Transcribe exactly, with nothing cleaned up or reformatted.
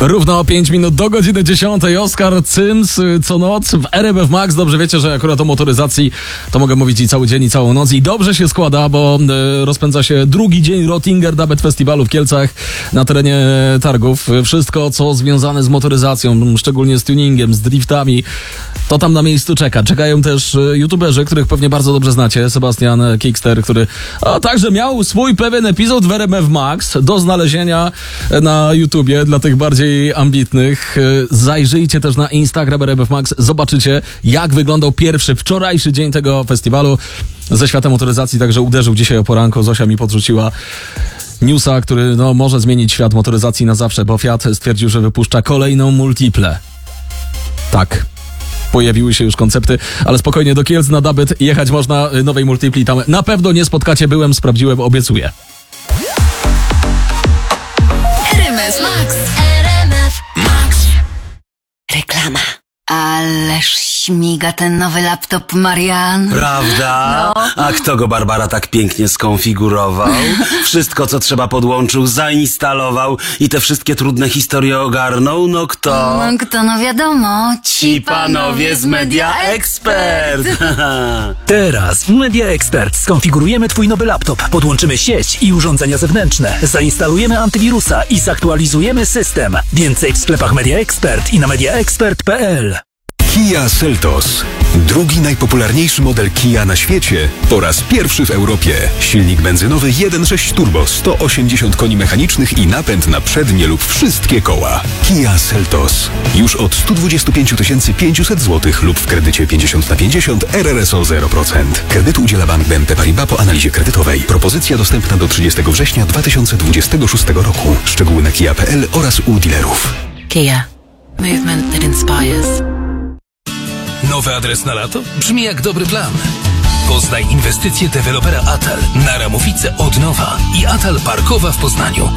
Równo pięć minut do godziny dziesiątej. Oskar Cyms co noc w R M F Max. Dobrze wiecie, że akurat o motoryzacji to mogę mówić i cały dzień, i całą noc. I dobrze się składa, bo y, rozpędza się drugi dzień Rottinger Dabet Festiwalu w Kielcach na terenie targów. Wszystko, co związane z motoryzacją, szczególnie z tuningiem, z driftami, to tam na miejscu czeka. Czekają też y, youtuberzy, których pewnie bardzo dobrze znacie. Sebastian Kickster, który a, także miał swój pewien epizod w R M F Max do znalezienia na YouTubie dla tych bardziej ambitnych. Zajrzyjcie też na Instagram R M F Max, zobaczycie, jak wyglądał pierwszy, wczorajszy dzień tego festiwalu ze światem motoryzacji, także uderzył dzisiaj o poranku. Zosia mi podrzuciła newsa, który no, może zmienić świat motoryzacji na zawsze, bo Fiat stwierdził, że wypuszcza kolejną multiplę. Tak. Pojawiły się już koncepty, ale spokojnie, do Kielc na Dabet jechać można nowej multipli. Tam na pewno nie spotkacie, byłem, sprawdziłem, obiecuję. R M F Max. R M F Max. Reklama. Ależ śmiga ten nowy laptop, Marian. Prawda? No. A kto go, Barbara, tak pięknie skonfigurował? Wszystko, co trzeba, podłączył, zainstalował i te wszystkie trudne historie ogarnął? No kto? No kto, no wiadomo. Ci panowie z Media Expert. Teraz w Media Expert skonfigurujemy Twój nowy laptop, podłączymy sieć i urządzenia zewnętrzne, zainstalujemy antywirusa i zaktualizujemy system. Więcej w sklepach Media Expert i na media expert kropka p l. Kia Seltos. Drugi najpopularniejszy model Kia na świecie po raz pierwszy w Europie. Silnik benzynowy jeden przecinek sześć turbo, sto osiemdziesiąt koni mechanicznych i napęd na przednie lub wszystkie koła. Kia Seltos. Już od sto dwadzieścia pięć tysięcy pięćset złotych lub w kredycie pięćdziesiąt na pięćdziesiąt, R R S O zero procent. Kredytu udziela Bank B N P Paribas po analizie kredytowej. Propozycja dostępna do trzydziestego września dwa tysiące dwudziestego szóstego roku. Szczegóły na kia kropka p l oraz u dealerów. Kia. Movement that inspires. Nowy adres na lato? Brzmi jak dobry plan. Poznaj inwestycje dewelopera Atal na Ramowice od nowa i Atal Parkowa w Poznaniu.